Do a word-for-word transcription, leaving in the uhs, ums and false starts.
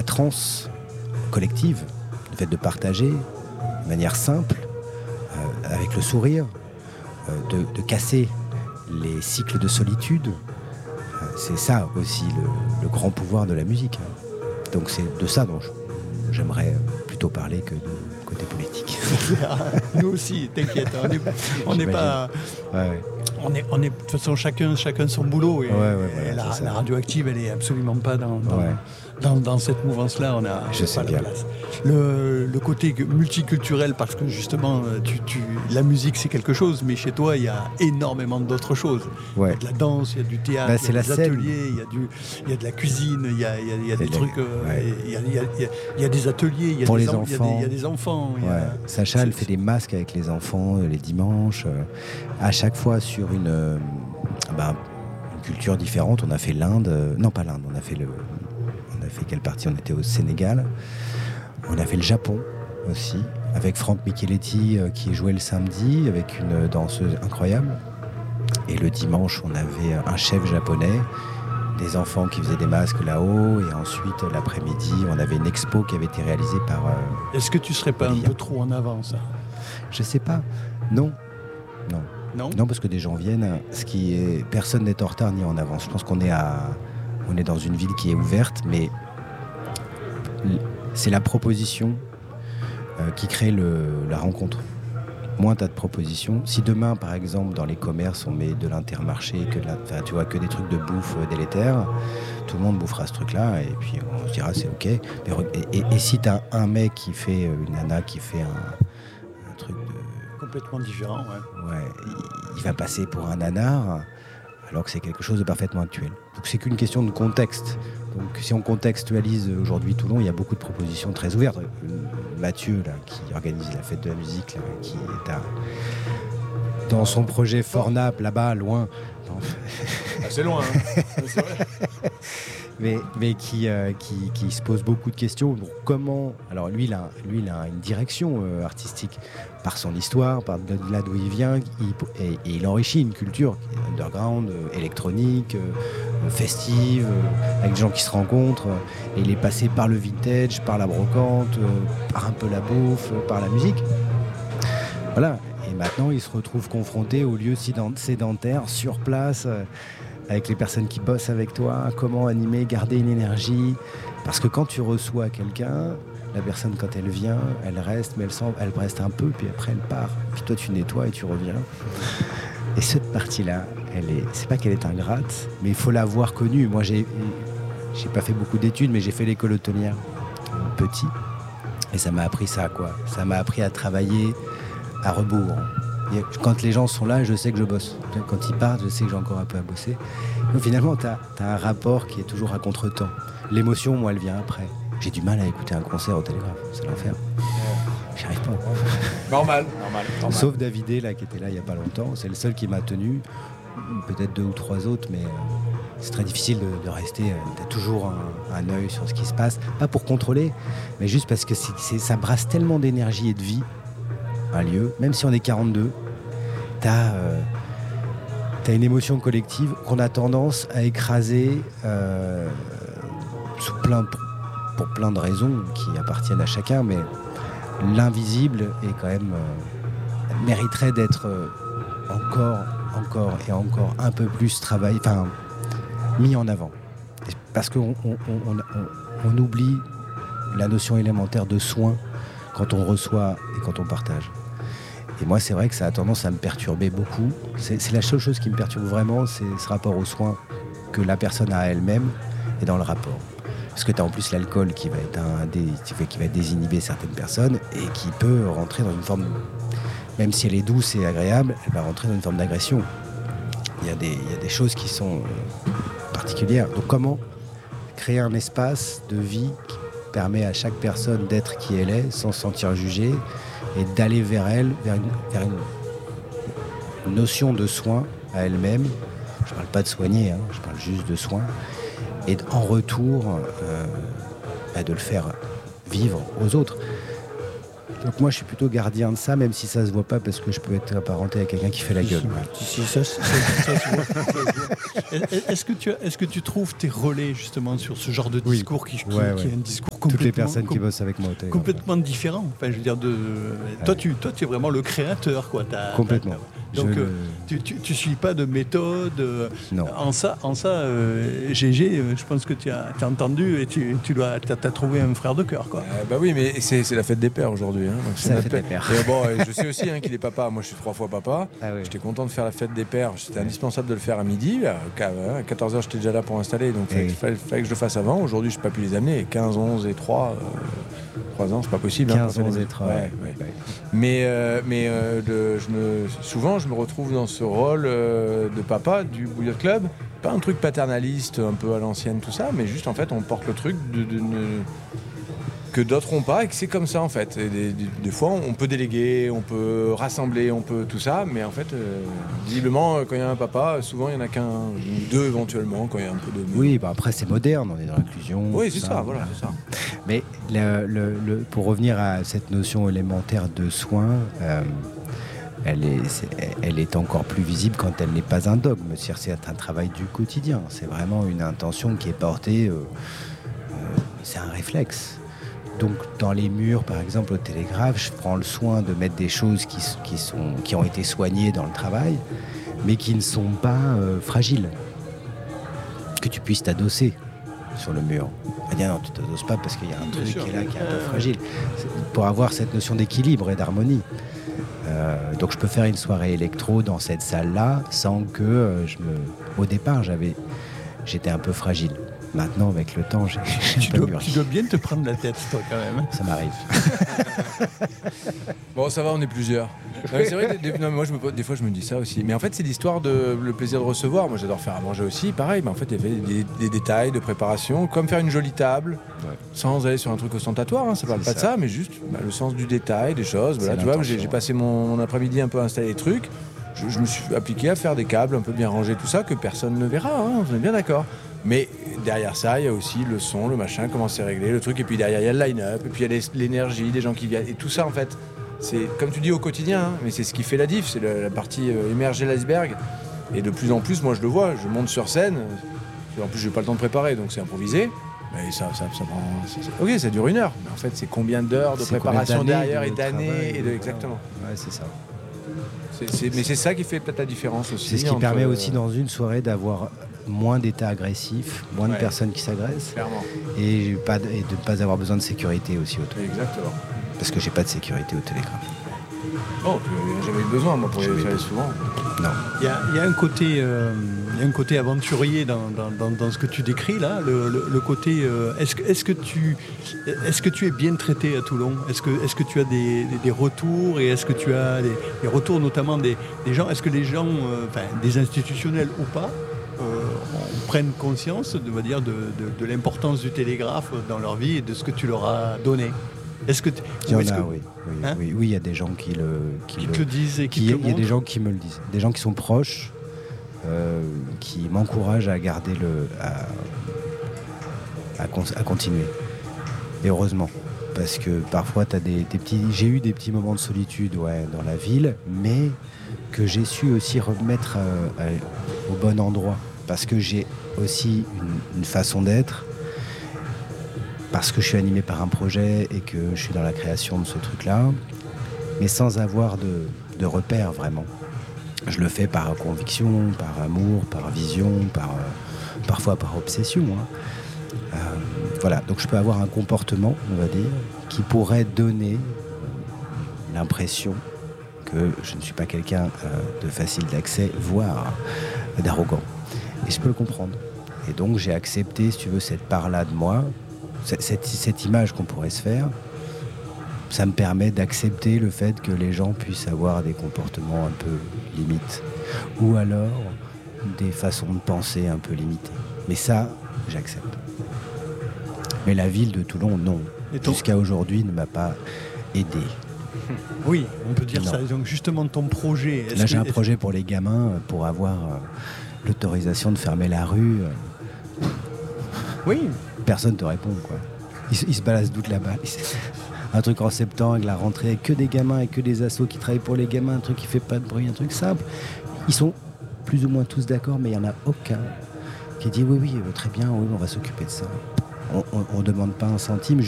la transe collective, le fait de partager de manière simple, euh, avec le sourire, euh, de, de casser les cycles de solitude. Euh, c'est ça aussi le, le grand pouvoir de la musique. Donc c'est de ça dont je, j'aimerais plutôt parler que de côté politique. Nous aussi, t'inquiète, on n'est pas... Ouais, ouais. On est, on est, de toute façon, chacun, chacun son boulot. Et, ouais, ouais, voilà, et la, la radioactive, elle est absolument pas dans, dans, ouais. dans, dans cette mouvance-là. On a Je sais pas bien. la place. Le, le côté multiculturel, parce que justement, tu, tu, la musique, c'est quelque chose, mais chez toi, il y a énormément d'autres choses. Ouais. Il y a de la danse, il y a du théâtre, Bah, il y a la des scène. ateliers, il y, a du, il y a de la cuisine, il y a, il y a, il y a des la... trucs, euh, ouais. il, y a, il, y a, il, y a, il y a des ateliers, il y a, pour des, les en, enfants. il y a des, il y a des enfants. Il y a... Ouais. Sacha, elle fait des masques avec les enfants euh, les dimanches, euh, à chaque fois sur une... Euh, bah, une culture différente. On a fait l'Inde, euh, non pas l'Inde, on a fait le, on a fait quelle partie? On était au Sénégal. On a fait le Japon aussi, avec Franck Micheletti euh, qui jouait le samedi avec une danseuse incroyable. Et le dimanche, on avait un chef japonais, des enfants qui faisaient des masques là-haut, et ensuite l'après-midi, on avait une expo qui avait été réalisée par. Euh, Est-ce que tu serais pas Olivier. Un peu trop en avance? Je sais pas. Non, non. Non, non, parce que des gens viennent. Ce qui est, personne n'est en retard ni en avance. Je pense qu'on est à, on est dans une ville qui est ouverte, mais c'est la proposition euh, qui crée le, la rencontre. Moins t'as de propositions. Si demain, par exemple, dans les commerces, on met de l'Intermarché, que de la, enfin, tu vois, que des trucs de bouffe délétères, tout le monde bouffera ce truc-là, et puis on se dira c'est ok. Et, et, et si t'as un mec qui fait, une nana qui fait un, un truc de complètement différent, ouais. Ouais, il, il va passer pour un nanar, alors que c'est quelque chose de parfaitement actuel. Donc c'est qu'une question de contexte. Donc si on contextualise aujourd'hui Toulon, il y a beaucoup de propositions très ouvertes. Mathieu, là, qui organise la fête de la musique, là, qui est à, dans son projet Fornap, là-bas, loin. Ah, c'est loin, hein. C'est vrai. Mais, mais qui, euh, qui, qui se pose beaucoup de questions. Donc, comment... Alors lui, il a, lui, il a une direction euh, artistique par son histoire, par de là d'où il vient, il, et, et il enrichit une culture underground, euh, électronique, euh, festive, euh, avec des gens qui se rencontrent. Euh, et il est passé par le vintage, par la brocante, euh, par un peu la bouffe, euh, par la musique. Voilà. Et maintenant, il se retrouve confronté aux lieux sédentaires, sur place, euh, avec les personnes qui bossent avec toi, comment animer, garder une énergie. Parce que quand tu reçois quelqu'un, la personne, quand elle vient, elle reste, mais elle, sent, elle reste un peu, puis après elle part. Puis toi, tu nettoies et tu reviens. Et cette partie-là, elle est, c'est pas qu'elle est ingrate, mais il faut l'avoir connue. Moi, j'ai, j'ai pas fait beaucoup d'études, mais j'ai fait l'école hôtelière petit. Et ça m'a appris ça, quoi. Ça m'a appris à travailler à rebours. Quand les gens sont là, je sais que je bosse. Quand ils partent, je sais que j'ai encore un peu à bosser. Donc finalement, tu as un rapport qui est toujours à contre-temps. L'émotion, moi, elle vient après. J'ai du mal à écouter un concert au Télégraphe. C'est l'enfer. J'y arrive pas. Normal, normal, normal. Sauf Davidé, là, qui était là il n'y a pas longtemps. C'est le seul qui m'a tenu. Peut-être deux ou trois autres, mais c'est très difficile de, de rester. Tu as toujours un, un œil sur ce qui se passe. Pas pour contrôler, mais juste parce que c'est, c'est, ça brasse tellement d'énergie et de vie, un lieu. Même si on est quarante-deux, t'as, euh, t'as une émotion collective qu'on a tendance à écraser euh, sous plein, pour, pour plein de raisons qui appartiennent à chacun, mais l'invisible est quand même euh, mériterait d'être euh, encore, encore et encore un peu plus travaillé, enfin mis en avant, parce qu'on on, on, on, on oublie la notion élémentaire de soin quand on reçoit et quand on partage. Et moi, c'est vrai que ça a tendance à me perturber beaucoup. C'est, c'est la seule chose qui me perturbe vraiment, c'est ce rapport aux soins que la personne a à elle-même et dans le rapport. Parce que tu as en plus l'alcool qui va être un dé, qui va désinhiber certaines personnes et qui peut rentrer dans une forme, même si elle est douce et agréable, elle va rentrer dans une forme d'agression. Il y a des, il y a des choses qui sont particulières. Donc comment créer un espace de vie qui permet à chaque personne d'être qui elle est sans se sentir jugée et d'aller vers elle, vers une, vers une notion de soin à elle-même. Je ne parle pas de soigner, hein, je parle juste de soin. Et en retour, euh, bah de le faire vivre aux autres. Donc moi, je suis plutôt gardien de ça, même si ça se voit pas, parce que je peux être apparenté à quelqu'un qui fait la gueule. Si, si, ça, ça, ça, ça se voit. Est-ce que, tu as, est-ce que tu trouves tes relais justement sur ce genre de Oui. discours qui, qui, Ouais, qui ouais. est un discours complètement, Toutes les personnes qui com- bossent avec moi au Télégramme. complètement différent. Enfin, je veux dire, de, toi, tu, toi, tu es vraiment le créateur, quoi. T'as- Complètement. t'as- donc, Je euh, ne- tu, tu, tu suis pas de méthode. euh, Non. En ça, en ça euh, G G, euh, je pense que tu as, tu as entendu et tu, tu dois, t'as, t'as trouvé un frère de cœur, quoi. Euh, bah oui, mais c'est, c'est la fête des pères aujourd'hui. Hein. Donc C'est la notre fête des père. pères. Et bon, euh, je sais aussi hein, qu'il est papa. Moi, je suis trois fois papa. Ah oui. J'étais content de faire la fête des pères. C'était indispensable de le faire à midi. À quatorze heures, j'étais déjà là pour installer. Donc, il Eh oui. fallait, fallait que je le fasse avant. Aujourd'hui, je n'ai pas pu les amener. quinze, onze et trois. trois ans, c'est pas possible. quinze, hein, onze et trois. Ouais, ouais. Mais, euh, mais euh, le- je me, souvent, je me retrouve dans ce rôle euh, de papa du Bouillotte Club. Pas un truc paternaliste, un peu à l'ancienne, tout ça, mais juste en fait, on porte le truc de, de- de- que d'autres n'ont pas et que c'est comme ça en fait. Et des, des- des fois, on peut déléguer, on peut rassembler, on peut tout ça, mais en fait, euh, visiblement, quand il y a un papa, souvent il n'y en a qu'un, ou deux éventuellement, quand il y a un peu de. Oui, bah après c'est moderne, on est dans l'inclusion. Oui, tout c'est ça, voilà, c'est ça. Mais le- le- le- pour revenir à cette notion élémentaire de soin, euh, elle, est, c'est- elle est encore plus visible quand elle n'est pas un dogme. C'est-à-dire, c'est un travail du quotidien. C'est vraiment une intention qui est portée. euh, euh, c'est un réflexe. Donc dans les murs, par exemple, au Télégraphe, je prends le soin de mettre des choses qui, s- qui, sont, qui ont été soignées dans le travail, mais qui ne sont pas euh, fragiles. Que tu puisses t'adosser sur le mur. Ah bien non, tu t'adosses pas parce qu'il y a un truc sûr. qui est là qui est un peu fragile. C'est pour avoir cette notion d'équilibre et d'harmonie. Euh, donc je peux faire une soirée électro dans cette salle-là sans que euh, je me... Au départ, j'avais, j'étais un peu fragile. Maintenant, avec le temps, j'ai, j'ai Tu un peu dois, mûri. tu dois bien te prendre la tête, toi, quand même. Ça m'arrive. Bon, ça va, on est plusieurs. Non, mais c'est vrai, des, des- non, mais moi, je me, pose- des fois, je me dis ça aussi. Mais en fait, c'est l'histoire de le plaisir de recevoir. Moi, j'adore faire à manger aussi. Pareil, mais en fait, il y avait des, des détails de préparation, comme faire une jolie table, Ouais. sans aller sur un truc ostentatoire. Hein, ça parle C'est pas de ça. ça, mais juste bah, le sens du détail, des choses. Voilà, C'est tu vois, l'intention. j'ai, j'ai passé mon, mon après-midi un peu à installer des trucs. Je, je me suis appliqué à faire des câbles un peu bien rangés, tout ça, que personne ne verra. Hein, on est bien d'accord. Mais derrière ça, il y a aussi le son, le machin, comment c'est réglé, le truc. Et puis derrière, il y a le line-up, et puis il y a les- l'énergie des gens qui viennent. Et tout ça, en fait, c'est comme tu dis au quotidien, hein, mais c'est ce qui fait la diff, c'est la, la partie euh, émergée de l'iceberg. Et de plus en plus, moi je le vois, je monte sur scène. En plus, j'ai pas le temps de préparer, donc c'est improvisé. Mais ça, ça, ça prend. c'est- c'est- Ok, ça dure une heure. Mais en fait, c'est combien d'heures de C'est préparation combien d'années derrière de et d'années travail, et de, voilà. exactement. Ouais, c'est ça. C'est- c'est- mais c'est ça qui fait peut-être la différence aussi. C'est ce qui entre, permet euh, aussi dans une soirée d'avoir moins d'état agressif, moins de Ouais. personnes qui s'agressent Clairement. et, pas de, et de ne pas avoir besoin de sécurité aussi autour. Exactement. Parce que j'ai pas de sécurité au Télégramme. Oh, j'ai jamais eu besoin, moi, pour y Jamais aller eu souvent. Non. Il y a, il y a un côté, euh, il y a un côté aventurier dans, dans- dans- dans ce que tu décris là. Le, le- le côté, euh, est-ce que, est-ce que tu, est-ce que tu es bien traité à Toulon? Est-ce que, est-ce que tu as des, des- des retours et est-ce que tu as des, des retours notamment des, des gens? Est-ce que les gens, euh, enfin, des institutionnels ou pas, euh, prennent conscience, de, on va dire, de, de- de l'importance du télégraphe dans leur vie et de ce que tu leur as donné? Est-ce que, tu- Il y ou en est-ce a, que- oui. Oui, Hein oui, oui, il y a des gens qui le, qui qui le- te le disent et qui qui- te le il y a des montrent? gens qui me le disent, des gens qui sont proches, euh, qui m'encouragent à garder le, à, à, con- à continuer. Et heureusement, parce que parfois t'as des, des petits, j'ai eu des petits moments de solitude, ouais, dans la ville, mais que j'ai su aussi remettre euh, à- au bon endroit, parce que j'ai aussi une, une façon d'être. Parce que je suis animé par un projet et que je suis dans la création de ce truc-là, mais sans avoir de, de repères vraiment. Je le fais par conviction, par amour, par vision, par, euh, parfois par obsession. hein. Euh, voilà, donc je peux avoir un comportement, on va dire, qui pourrait donner l'impression que je ne suis pas quelqu'un euh, de facile d'accès, voire d'arrogant. Et je peux le comprendre. Et donc j'ai accepté, si tu veux, cette part-là de moi, cette, cette- cette image qu'on pourrait se faire. Ça me permet d'accepter le fait que les gens puissent avoir des comportements un peu limites. Ou alors des façons de penser un peu limitées. Mais ça, j'accepte. Mais la ville de Toulon, non. Et ton- Jusqu'à aujourd'hui, ne m'a pas aidé. Oui, on peut dire Non. ça. Donc justement, ton projet. est-ce Là, j'ai que- un projet pour les gamins, euh, pour avoir euh, l'autorisation de fermer la rue. euh, Oui, Personne te répond, quoi. Ils, se- ils se baladent toute là-bas. Un truc en septembre, avec la rentrée, que des gamins et que des assos qui travaillent pour les gamins, un truc qui fait pas de bruit, un truc simple. Ils sont plus ou moins tous d'accord, mais il n'y en a aucun qui dit oui, oui, euh, très bien, oui, on va s'occuper de ça. On ne demande pas un centime.